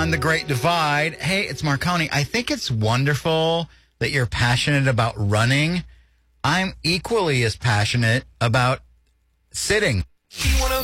on The Great Divide. Hey, it's Marconi. I think it's wonderful that you're passionate about running. I'm equally as passionate about sitting.